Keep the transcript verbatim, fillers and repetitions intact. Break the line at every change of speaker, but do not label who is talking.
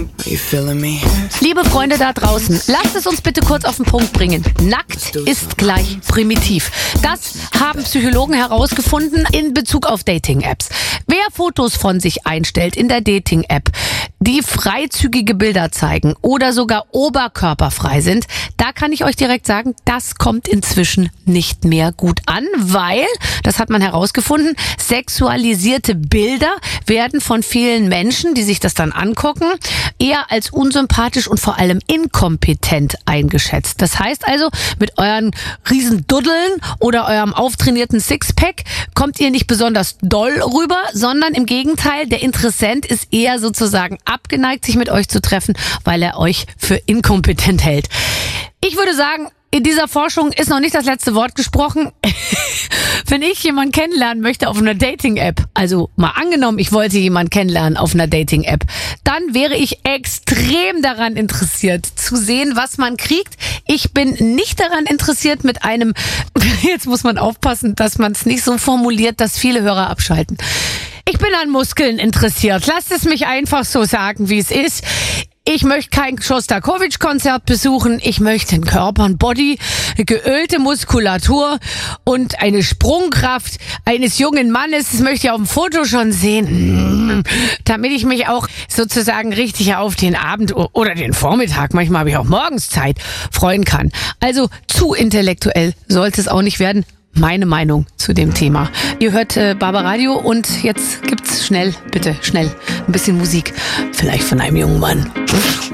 Liebe Freunde da draußen, lasst es uns bitte kurz auf den Punkt bringen. Nackt ist gleich primitiv. Das haben Psychologen herausgefunden in Bezug auf Dating-Apps. Wer Fotos von sich einstellt in der Dating-App, die freizügige Bilder zeigen oder sogar oberkörperfrei sind, da kann ich euch direkt sagen, das kommt inzwischen nicht mehr gut an, weil, das hat man herausgefunden, sexualisierte Bilder werden von vielen Menschen, die sich das dann angucken, eher als unsympathisch und vor allem inkompetent eingeschätzt. Das heißt also, mit euren riesen Duddeln oder eurem auftrainierten Sixpack kommt ihr nicht besonders doll rüber, sondern im Gegenteil, der Interessent ist eher sozusagen abgeneigt, sich mit euch zu treffen, weil er euch für inkompetent hält. Ich würde sagen, in dieser Forschung ist noch nicht das letzte Wort gesprochen. Wenn ich jemanden kennenlernen möchte auf einer Dating-App, also mal angenommen, ich wollte jemanden kennenlernen auf einer Dating-App, dann wäre ich extrem daran interessiert zu sehen, was man kriegt. Ich bin nicht daran interessiert mit einem, jetzt muss man aufpassen, dass man es nicht so formuliert, dass viele Hörer abschalten. Ich bin an Muskeln interessiert. Lasst es mich einfach so sagen, wie es ist. Ich möchte kein Schostakowitsch-Konzert besuchen. Ich möchte einen Körper, ein Body, eine geölte Muskulatur und eine Sprungkraft eines jungen Mannes. Das möchte ich auf dem Foto schon sehen, damit ich mich auch sozusagen richtig auf den Abend oder den Vormittag, manchmal habe ich auch morgens Zeit, freuen kann. Also zu intellektuell sollte es auch nicht werden. Meine Meinung zu dem Thema. Ihr hört äh, Barbaradio und jetzt gibt's schnell, bitte schnell, ein bisschen Musik. Vielleicht von einem jungen Mann.